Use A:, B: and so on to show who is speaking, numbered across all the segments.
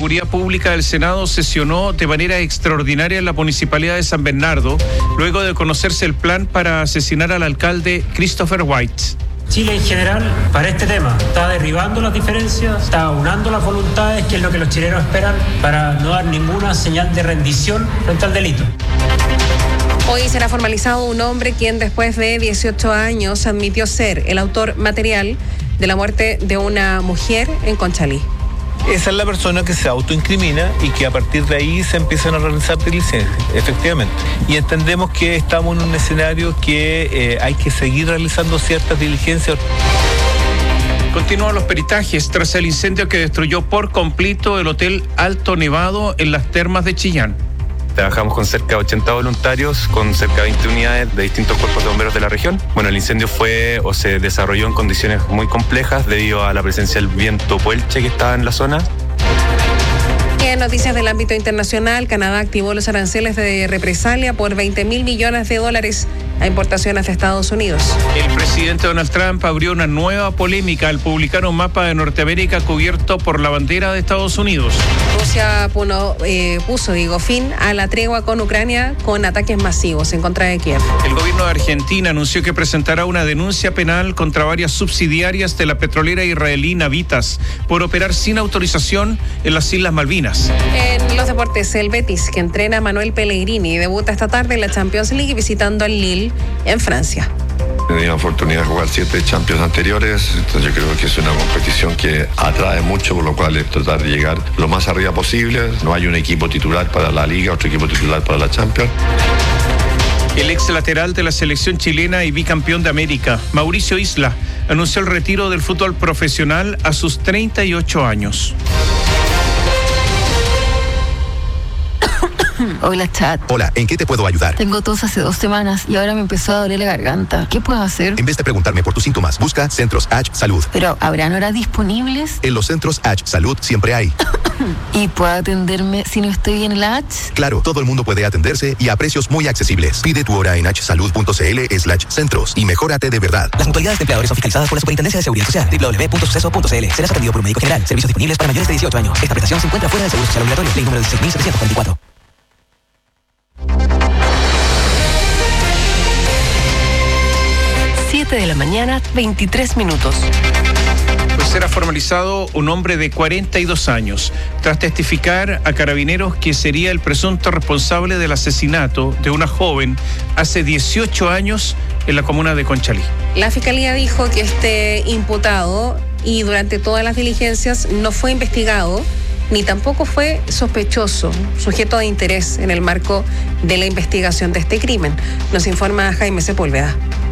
A: Seguridad Pública del Senado sesionó de manera extraordinaria en la Municipalidad de San Bernardo, luego de conocerse el plan para asesinar al alcalde Christopher White.
B: Chile en general, para este tema, está derribando las diferencias, está aunando las voluntades, que es lo que los chilenos esperan, para no dar ninguna señal de rendición frente al delito.
C: Hoy será formalizado un hombre quien después de 18 años admitió ser el autor material de la muerte de una mujer en Conchalí.
D: Esa es la persona que se autoincrimina y que a partir de ahí se empiezan a realizar diligencias, efectivamente. Y entendemos que estamos en un escenario que hay que seguir realizando ciertas diligencias.
A: Continúan los peritajes tras el incendio que destruyó por completo el Hotel Alto Nevado en las Termas de Chillán.
E: Trabajamos con cerca de 80 voluntarios, con cerca de 20 unidades de distintos cuerpos de bomberos de la región. Bueno, el incendio se desarrolló en condiciones muy complejas debido a la presencia del viento puelche que estaba en la zona.
C: En noticias del ámbito internacional, Canadá activó los aranceles de represalia por $20.000 millones a importaciones de Estados Unidos.
A: El presidente Donald Trump abrió una nueva polémica al publicar un mapa de Norteamérica cubierto por la bandera de Estados Unidos.
C: Rusia puso fin a la tregua con Ucrania con ataques masivos en contra de Kiev.
A: El gobierno de Argentina anunció que presentará una denuncia penal contra varias subsidiarias de la petrolera israelí Navitas por operar sin autorización en las Islas Malvinas.
C: En los deportes, el Betis, que entrena a Manuel Pellegrini, debuta esta tarde en la Champions League visitando al Lille en Francia.
F: He tenido la oportunidad de jugar 7 Champions anteriores, entonces yo creo que es una competición que atrae mucho, por lo cual es tratar de llegar lo más arriba posible. No hay un equipo titular para la Liga, otro equipo titular para la Champions.
A: El ex lateral de la selección chilena y bicampeón de América, Mauricio Isla, anunció el retiro del fútbol profesional a sus 38 años.
G: Hola, chat.
H: Hola, ¿en qué te puedo ayudar?
G: Tengo tos hace 2 semanas y ahora me empezó a doler la garganta. ¿Qué puedo hacer?
H: En vez de preguntarme por tus síntomas, busca Centros H Salud.
G: Pero, ¿habrán horas disponibles?
H: En los Centros H Salud siempre hay.
G: ¿Y puedo atenderme si no estoy en el H?
H: Claro, todo el mundo puede atenderse y a precios muy accesibles. Pide tu hora en hsalud.cl/centros y mejórate de verdad.
I: Las mutualidades de empleadores son fiscalizadas por la Superintendencia de Seguridad Social. www.suceso.cl. Serás atendido por un médico general. Servicios disponibles para mayores de 18 años. Esta prestación se encuentra fuera del Seguro Social Obligatorio. Ley número 16.744.
G: 7 de la mañana, 23 minutos.
A: Pues será formalizado un hombre de 42 años, tras testificar a carabineros que sería el presunto responsable del asesinato de una joven hace 18 años en la comuna de Conchalí.
C: La Fiscalía dijo que este imputado, y durante todas las diligencias, no fue investigado ni tampoco fue sospechoso, sujeto de interés en el marco de la investigación de este crimen. Nos informa Jaime Sepúlveda.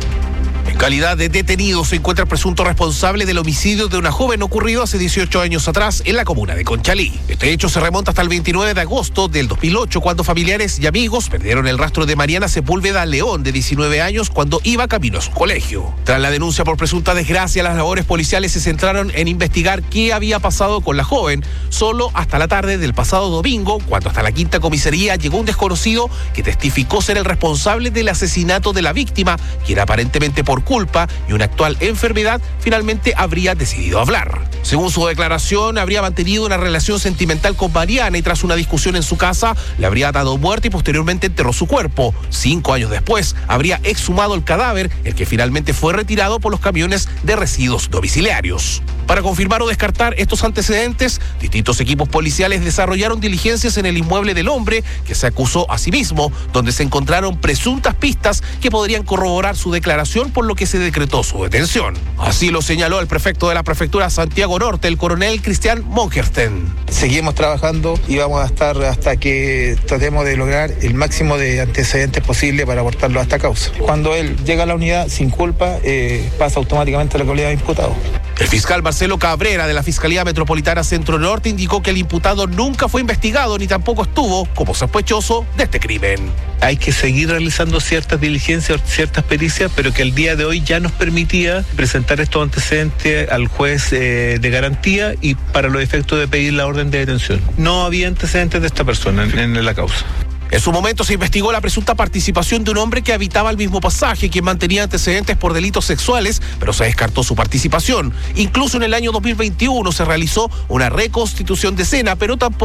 J: En calidad de detenido se encuentra el presunto responsable del homicidio de una joven ocurrido hace 18 años atrás en la comuna de Conchalí. Este hecho se remonta hasta el 29 de agosto del 2008, cuando familiares y amigos perdieron el rastro de Mariana Sepúlveda León, de 19 años, cuando iba camino a su colegio. Tras la denuncia por presunta desgracia, las labores policiales se centraron en investigar qué había pasado con la joven, solo hasta la tarde del pasado domingo, cuando hasta la quinta comisaría llegó un desconocido que testificó ser el responsable del asesinato de la víctima, quien aparentemente por culpa y una actual enfermedad finalmente habría decidido hablar. Según su declaración, habría mantenido una relación sentimental con Mariana y tras una discusión en su casa le habría dado muerte y posteriormente enterró su cuerpo. 5 años después habría exhumado el cadáver, el que finalmente fue retirado por los camiones de residuos domiciliarios. Para confirmar o descartar estos antecedentes, distintos equipos policiales desarrollaron diligencias en el inmueble del hombre que se acusó a sí mismo, donde se encontraron presuntas pistas que podrían corroborar su declaración, por lo que se decretó su detención. Así lo señaló el prefecto de la prefectura Santiago Norte, el coronel Cristian Mongersten.
K: Seguimos trabajando y vamos a estar hasta que tratemos de lograr el máximo de antecedentes posible para aportarlo a esta causa. Cuando él llega a la unidad sin culpa, pasa automáticamente a la calidad de imputado.
J: El fiscal Marcelo Cabrera de la Fiscalía Metropolitana Centro Norte indicó que el imputado nunca fue investigado ni tampoco estuvo como sospechoso de este crimen.
D: Hay que seguir realizando ciertas diligencias, ciertas pericias, pero que el día de hoy ya nos permitía presentar estos antecedentes al juez de garantía y para los efectos de pedir la orden de detención. No había antecedentes de esta persona en la causa.
J: En su momento se investigó la presunta participación de un hombre que habitaba el mismo pasaje, quien mantenía antecedentes por delitos sexuales, pero se descartó su participación. Incluso en el año 2021 se realizó una reconstitución de escena, pero tampoco